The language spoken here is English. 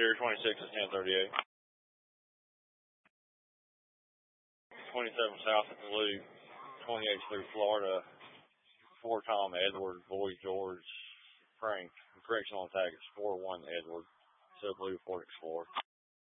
Sierra 26 is 1038. 27 south of the loop, 28 through Florida, 4 Tom Edward, Boy George, Frank. Correctional tag is 41 Edward, Blue Ford Explorer.